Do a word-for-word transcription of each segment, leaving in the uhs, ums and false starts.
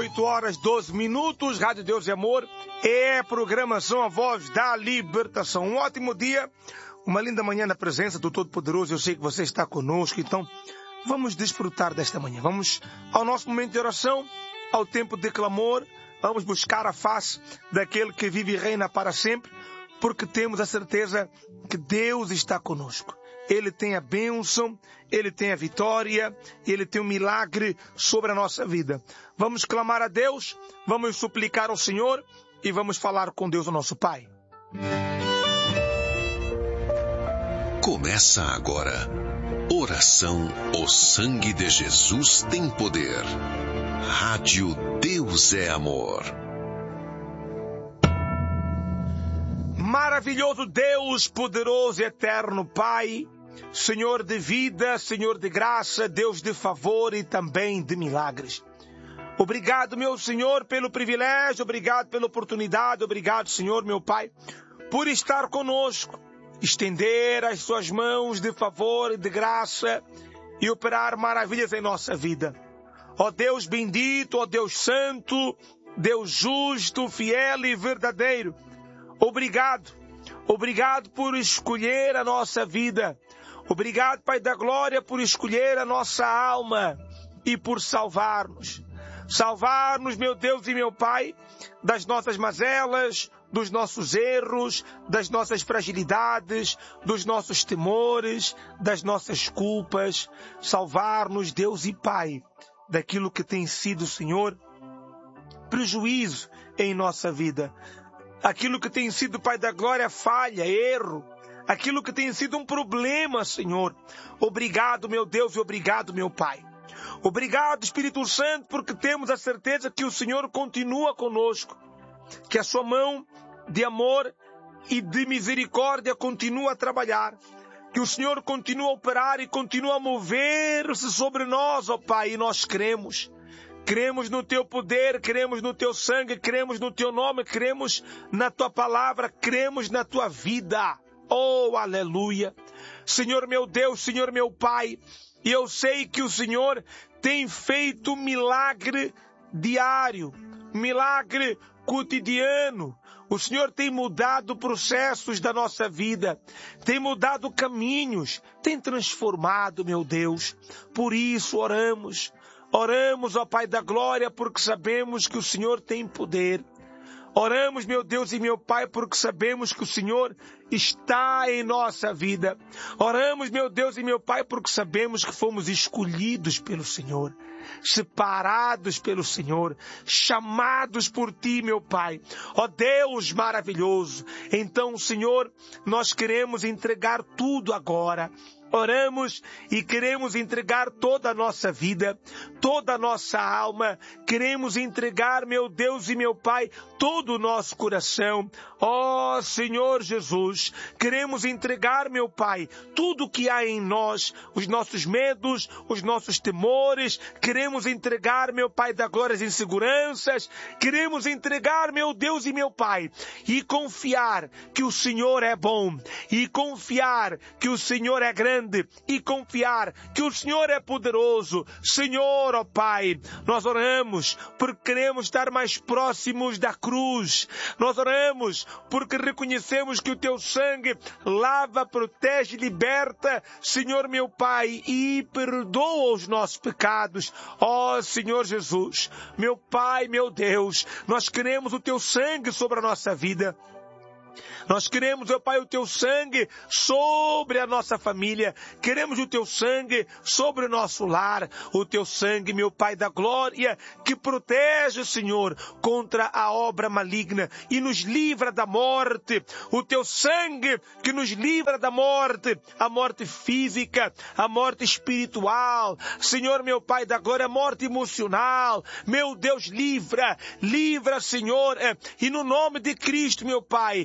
oito horas, doze minutos, Rádio Deus e Amor, é a programação A Voz da Libertação. Um ótimo dia, uma linda manhã na presença do Todo-Poderoso. Eu sei que você está conosco, então vamos desfrutar desta manhã. Vamos ao nosso momento de oração, ao tempo de clamor, vamos buscar a face daquele que vive e reina para sempre, porque temos a certeza que Deus está conosco. Ele tem a bênção, Ele tem a vitória, Ele tem um milagre sobre a nossa vida. Vamos clamar a Deus, vamos suplicar ao Senhor e vamos falar com Deus, o nosso Pai. Começa agora. Oração, o sangue de Jesus tem poder. Rádio Deus é Amor. Maravilhoso Deus, poderoso e eterno Pai, Senhor de vida, Senhor de graça, Deus de favor e também de milagres. Obrigado, meu Senhor, pelo privilégio, obrigado pela oportunidade, obrigado, Senhor, meu Pai, por estar conosco, estender as suas mãos de favor e de graça e operar maravilhas em nossa vida. Ó Deus bendito, ó Deus santo, Deus justo, fiel e verdadeiro, obrigado, obrigado por escolher a nossa vida. Obrigado, Pai da Glória, por escolher a nossa alma e por salvar-nos. Salvar-nos, meu Deus e meu Pai, das nossas mazelas, dos nossos erros, das nossas fragilidades, dos nossos temores, das nossas culpas. Salvar-nos, Deus e Pai, daquilo que tem sido, Senhor, prejuízo em nossa vida. Aquilo que tem sido, Pai da Glória, falha, erro. Aquilo que tem sido um problema, Senhor. Obrigado, meu Deus, e obrigado, meu Pai. Obrigado, Espírito Santo, porque temos a certeza que o Senhor continua conosco. Que a sua mão de amor e de misericórdia continua a trabalhar. Que o Senhor continua a operar e continua a mover-se sobre nós, ó Pai, e nós cremos. Cremos no Teu poder, cremos no Teu sangue, cremos no Teu nome, cremos na Tua palavra, cremos na Tua vida. Oh, aleluia! Senhor meu Deus, Senhor meu Pai, e eu sei que o Senhor tem feito milagre diário, milagre cotidiano. O Senhor tem mudado processos da nossa vida, tem mudado caminhos, tem transformado, meu Deus. Por isso oramos, oramos, ó Pai da Glória, porque sabemos que o Senhor tem poder. Oramos, meu Deus e meu Pai, porque sabemos que o Senhor está em nossa vida. Oramos, meu Deus e meu Pai, porque sabemos que fomos escolhidos pelo Senhor, separados pelo Senhor, chamados por Ti, meu Pai. Ó Deus maravilhoso, então, Senhor, nós queremos entregar tudo agora. Oramos e queremos entregar toda a nossa vida, toda a nossa alma. Queremos entregar, meu Deus e meu Pai, todo o nosso coração. Ó oh, Senhor Jesus, queremos entregar, meu Pai, tudo o que há em nós, os nossos medos, os nossos temores. Queremos entregar, meu Pai da Glória, as inseguranças. Queremos entregar, meu Deus e meu Pai, e confiar que o Senhor é bom, e confiar que o Senhor é grande, e confiar que o Senhor é poderoso. Senhor, ó Pai, nós oramos porque queremos estar mais próximos da cruz. Nós oramos porque reconhecemos que o Teu sangue lava, protege, liberta, Senhor meu Pai, e perdoa os nossos pecados. Ó Senhor Jesus, meu Pai, meu Deus, nós queremos o Teu sangue sobre a nossa vida. Nós queremos, ó Pai, o Teu sangue sobre a nossa família. Queremos o Teu sangue sobre o nosso lar. O Teu sangue, meu Pai da Glória, que protege, Senhor, contra a obra maligna e nos livra da morte. O Teu sangue que nos livra da morte, a morte física, a morte espiritual. Senhor, meu Pai da Glória, a morte emocional. Meu Deus, livra, livra, Senhor. E no nome de Cristo, meu Pai, trabalha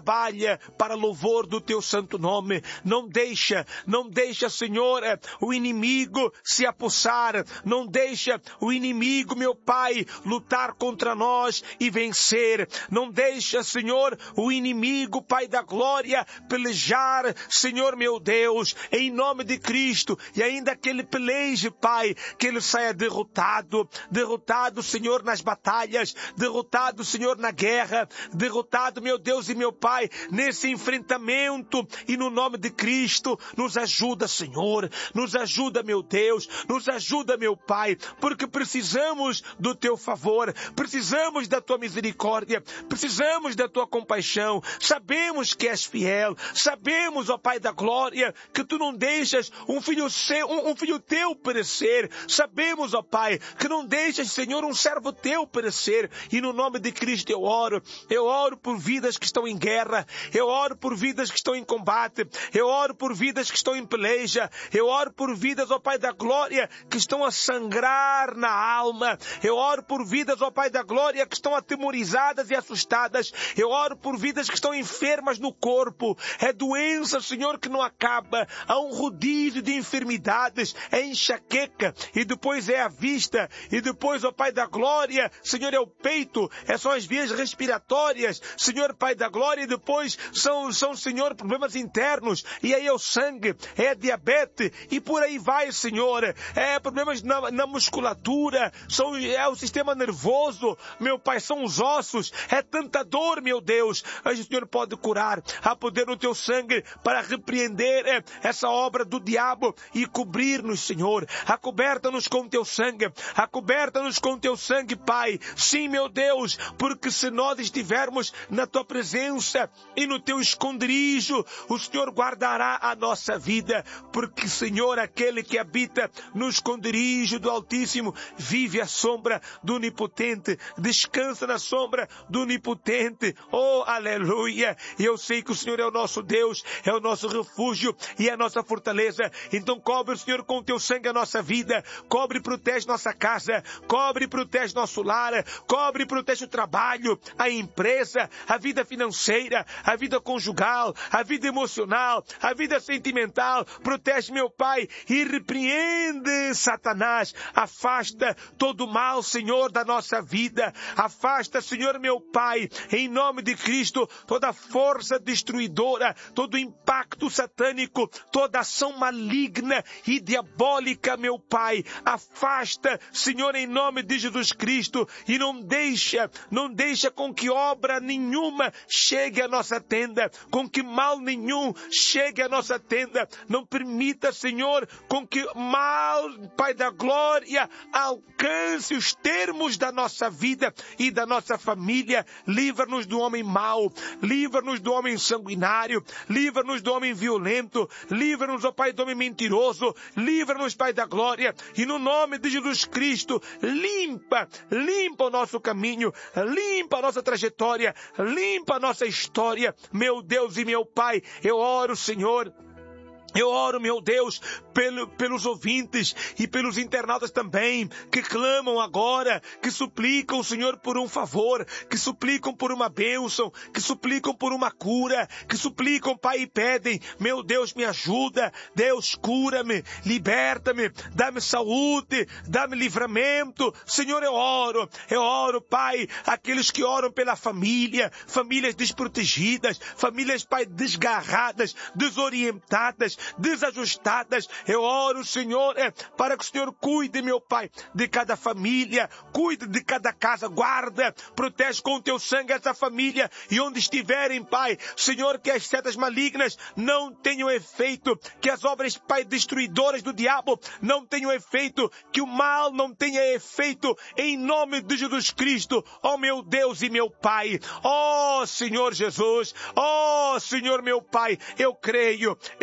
trabalha para louvor do teu santo nome. Não deixa, não deixa, Senhor, o inimigo se apossar. Não deixa o inimigo, meu Pai, lutar contra nós e vencer. Não deixa, Senhor, o inimigo, Pai da glória, pelejar, Senhor meu Deus, em nome de Cristo. E ainda que ele peleje, Pai, que ele saia derrotado, derrotado, Senhor, nas batalhas, derrotado, Senhor, na guerra, derrotado, meu Deus e meu Pai, nesse enfrentamento. E no nome de Cristo, nos ajuda, Senhor, nos ajuda, meu Deus, nos ajuda, meu Pai, porque precisamos do teu favor, precisamos da tua misericórdia, precisamos da tua compaixão. Sabemos que és fiel, sabemos, ó Pai da glória, que tu não deixas um filho seu, um, um filho teu perecer. Sabemos, ó Pai, que não deixas, Senhor, um servo teu perecer. E no nome de Cristo eu oro, eu oro por vidas que estão em guerra, eu oro por vidas que estão em combate, eu oro por vidas que estão em peleja, eu oro por vidas, ó Pai da glória, que estão a sangrar na alma, eu oro por vidas, ó Pai da glória, que estão atemorizadas e assustadas, eu oro por vidas que estão enfermas no corpo. É doença, Senhor, que não acaba, há um rodízio de enfermidades, é enxaqueca, e depois é a vista, e depois, ó Pai da glória, Senhor, é o peito, é só as vias respiratórias, Senhor, Pai da glória, e depois são, são, Senhor, problemas internos, e aí é o sangue, é a diabetes, e por aí vai, Senhor, é problemas na, na musculatura, são, é o sistema nervoso, meu Pai, são os ossos, é tanta dor, meu Deus, mas o Senhor pode curar, há poder no teu sangue para repreender é, essa obra do diabo e cobrir-nos, Senhor, acoberta-nos com o teu sangue, acoberta-nos com o teu sangue, Pai, sim, meu Deus, porque se nós estivermos na tua presença e no teu esconderijo, o Senhor guardará a nossa vida, porque, Senhor, aquele que habita no esconderijo do Altíssimo vive à sombra do Onipotente, descansa na sombra do Onipotente. Oh, aleluia! E eu sei que o Senhor é o nosso Deus, é o nosso refúgio e é a nossa fortaleza. Então cobre, Senhor, com o teu sangue a nossa vida, cobre e protege nossa casa, cobre e protege nosso lar, cobre e protege o trabalho, a empresa, a vida financeira, a vida conjugal, a vida emocional, a vida sentimental. Protege, meu Pai, e repreende Satanás. Afasta todo o mal, Senhor, da nossa vida. Afasta, Senhor, meu Pai, em nome de Cristo, toda força destruidora, todo impacto satânico, toda ação maligna e diabólica, meu Pai. Afasta, Senhor, em nome de Jesus Cristo, e não deixa, não deixa com que obra nenhuma chegue à nossa tenda, com que mal nenhum chegue à nossa tenda. Não permita, Senhor, com que mal, Pai da glória, alcance os termos da nossa vida e da nossa família. Livra-nos do homem mau, livra-nos do homem sanguinário, livra-nos do homem violento, livra-nos, ó Pai, do homem mentiroso, livra-nos, Pai da glória, e no nome de Jesus Cristo, limpa, limpa o nosso caminho, limpa a nossa trajetória, limpa a nossa história, meu Deus e meu Pai. Eu oro, Senhor, eu oro, meu Deus, pelo, pelos ouvintes e pelos internautas também, que clamam agora, que suplicam, Senhor, por um favor, que suplicam por uma bênção, que suplicam por uma cura, que suplicam, Pai, e pedem, meu Deus, me ajuda, Deus, cura-me, liberta-me, dá-me saúde, dá-me livramento. Senhor, eu oro, eu oro, Pai, aqueles que oram pela família, famílias desprotegidas, famílias, Pai, desgarradas, desorientadas, desajustadas. Eu oro, Senhor, é, para que o Senhor cuide, meu Pai, de cada família, cuide de cada casa, guarda, protege com o teu sangue essa família, e onde estiverem, Pai, Senhor, que as setas malignas não tenham efeito, que as obras, Pai, destruidoras do diabo não tenham efeito, que o mal não tenha efeito, em nome de Jesus Cristo, ó meu Deus e meu Pai, ó Senhor Jesus, ó Senhor meu Pai, eu creio, eu creio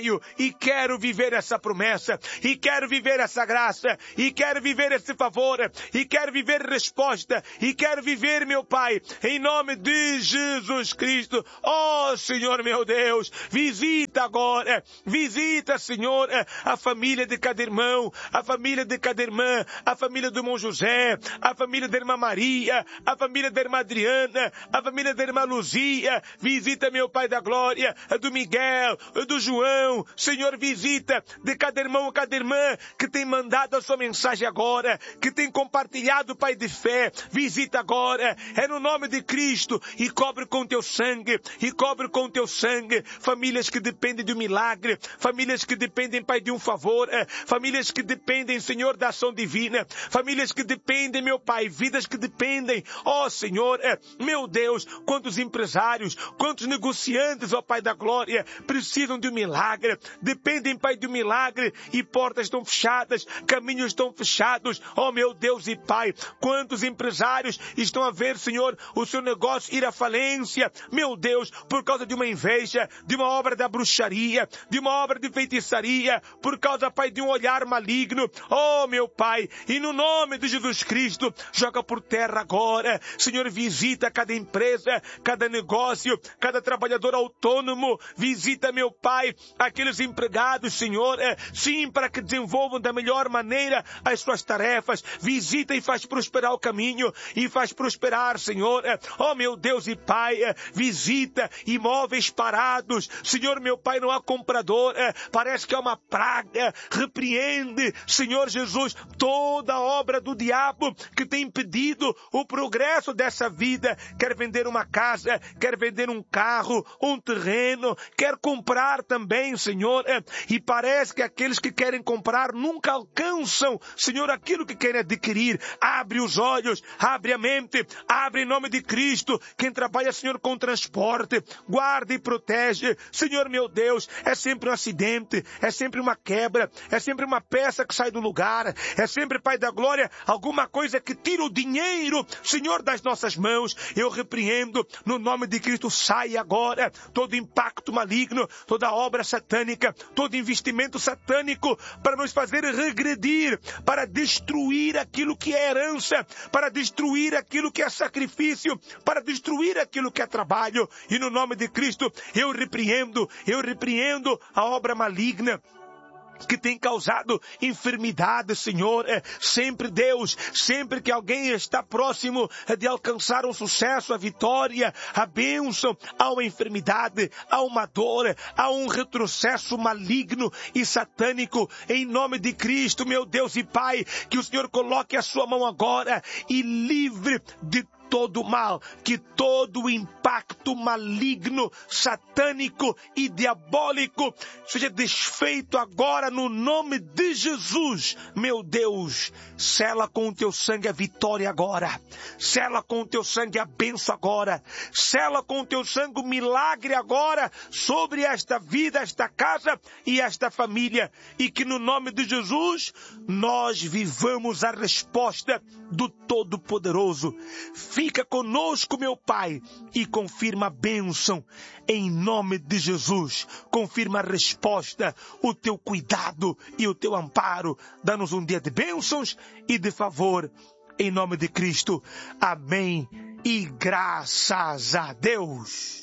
creio e quero viver essa promessa, e quero viver essa graça, e quero viver esse favor, e quero viver resposta, e quero viver, meu Pai, em nome de Jesus Cristo. Oh, Senhor meu Deus, visita agora, visita, Senhor, a família de cada irmão, a família de cada irmã, a família do irmão José, a família da irmã Maria, a família da irmã Adriana, a família da irmã Luzia. Visita, meu Pai da glória, a do Miguel, a do João. Senhor, visita de cada irmão, cada irmã que tem mandado a sua mensagem agora, que tem compartilhado, Pai de fé. Visita agora, é no nome de Cristo, e cobre com teu sangue, e cobre com teu sangue famílias que dependem de um milagre, famílias que dependem, Pai, de um favor, famílias que dependem, Senhor, da ação divina, famílias que dependem, meu Pai, vidas que dependem, ó Senhor, meu Deus, quantos empresários, quantos negociantes, ó Pai da glória, precisam de um milagre, dependem, Pai, de um milagre, e portas estão fechadas, caminhos estão fechados, ó meu Deus e Pai, quantos empresários estão a ver, Senhor, o seu negócio ir à falência, meu Deus, por causa de uma inveja, de uma obra da bruxaria, de uma obra de feitiçaria, por causa, Pai, de um olhar maligno, ó meu Pai, e no nome de Jesus Cristo, joga por terra agora, Senhor, visita cada empresa, cada negócio, cada trabalhador autônomo, visita, meu Pai, aqueles empregados, Senhor, é, sim, para que desenvolvam da melhor maneira as suas tarefas, visita e faz prosperar o caminho, e faz prosperar, Senhor, é, ó meu Deus e Pai, é, visita imóveis parados, Senhor, meu Pai, não há comprador, é, parece que é uma praga, repreende, Senhor Jesus, toda obra do diabo que tem impedido o progresso dessa vida, quer vender uma casa, quer vender um carro, um terreno, quer comprar também, Senhor, e parece que aqueles que querem comprar nunca alcançam, Senhor, aquilo que querem adquirir. Abre os olhos, abre a mente, abre em nome de Cristo. Quem trabalha, Senhor, com transporte, guarda e protege, Senhor meu Deus, é sempre um acidente, é sempre uma quebra, é sempre uma peça que sai do lugar, é sempre, Pai da glória, alguma coisa que tira o dinheiro, Senhor, das nossas mãos. Eu repreendo no nome de Cristo, sai agora todo impacto maligno, toda obra satânica, todo investimento satânico para nos fazer regredir, para destruir aquilo que é herança, para destruir aquilo que é sacrifício, para destruir aquilo que é trabalho. E no nome de Cristo eu repreendo, eu repreendo a obra maligna que tem causado enfermidade, Senhor. É sempre, Deus, sempre que alguém está próximo de alcançar um sucesso, a vitória, a bênção, há uma enfermidade, há uma dor, há um retrocesso maligno e satânico. Em nome de Cristo, meu Deus e Pai, que o Senhor coloque a sua mão agora e livre de todo mal, que todo o impacto maligno, satânico e diabólico seja desfeito agora no nome de Jesus. Meu Deus, sela com o teu sangue a vitória agora, sela com o teu sangue a bênção agora, sela com o teu sangue o milagre agora sobre esta vida, esta casa e esta família, e que no nome de Jesus nós vivamos a resposta do Todo-Poderoso. Fica conosco, meu Pai, e confirma a bênção em nome de Jesus. Confirma a resposta, o teu cuidado e o teu amparo. Dá-nos um dia de bênçãos e de favor em nome de Cristo. Amém e graças a Deus.